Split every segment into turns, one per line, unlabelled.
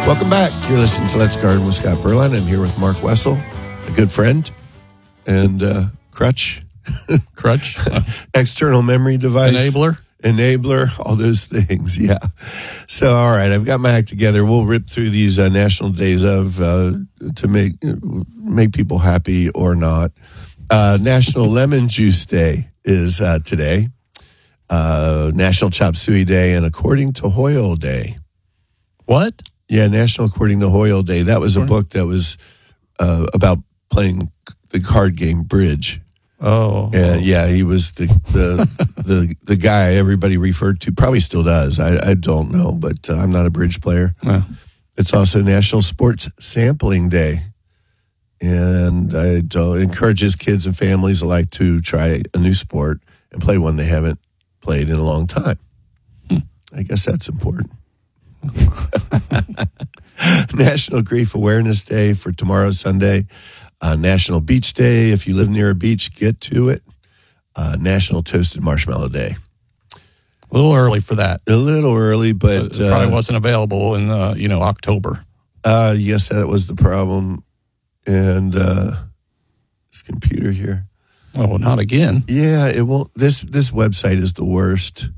Welcome back. You're listening to Let's Garden with Scott Berline. I'm here with Mark Wessel, a good friend, and Crutch. External memory device. Enabler, all those things, yeah. So, all right, I've got my act together. We'll rip through these national days of to make people happy or not. National Lemon Juice Day is today. National Chop Suey Day and According to Hoyle Day.
What?
Yeah, National According to Hoyle Day. That was a book that was about playing the card game Bridge.
Oh.
And yeah, he was the guy everybody referred to. Probably still does. I don't know, but I'm not a bridge player.
Well.
It's also National Sports Sampling Day. And I encourage his kids and families alike to try a new sport and play one they haven't played in a long time. I guess that's important. National Grief Awareness Day for tomorrow, Sunday. National Beach Day. If you live near a beach, get to it. National Toasted Marshmallow Day.
A little early for that.
A little early, but
it probably wasn't available in October.
Yes, that was the problem. And this computer here.
Oh, not again.
Yeah, it won't. This website is the worst.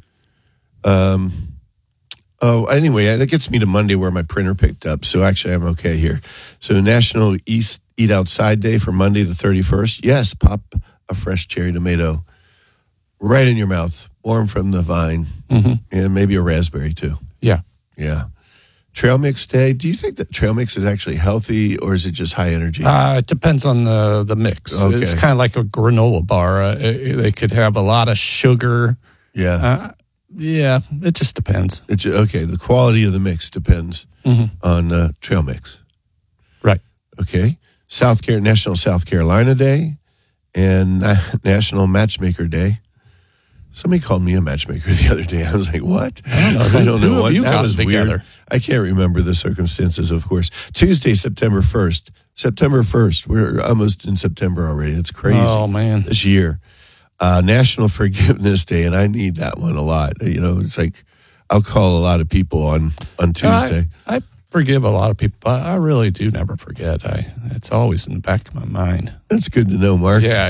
Anyway, that gets me to Monday where my printer picked up. So actually, I'm okay here. So National Eat Outside Day for Monday the 31st. Yes, pop a fresh cherry tomato right in your mouth, warm from the vine, and maybe a raspberry too.
Yeah.
Yeah. Trail Mix Day. Do you think that trail mix is actually healthy or is it just high energy?
It depends on the mix.
Okay.
It's kind of like a granola bar. They could have a lot of sugar.
Yeah.
Yeah, it just depends.
Okay, the quality of the mix depends on trail mix.
Right.
Okay. National South Carolina Day and National Matchmaker Day. Somebody called me a matchmaker the other day. I was like, what?
I don't know.
What
You
that
got
was
together.
Weird. I can't remember the circumstances, of course. Tuesday, September 1st. September 1st. We're almost in September already. It's crazy.
Oh, man.
This year. National Forgiveness Day, and I need that one a lot. It's like I'll call a lot of people on Tuesday.
I forgive a lot of people. I really do never forget. It's always in the back of my mind.
That's good to know, Mark.
Yeah.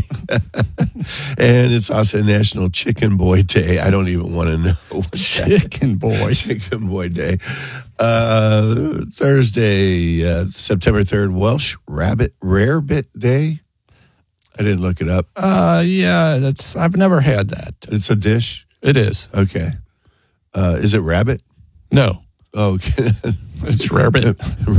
And it's also National Chicken Boy Day. I don't even want to know what
Chicken Boy.
Chicken Boy Day. Thursday, September 3rd, Welsh Rarebit Day. I didn't look it up.
Yeah, I've never had that.
It's a dish?
It is.
Okay. Is it rabbit?
No.
Oh, okay.
It's rarebit.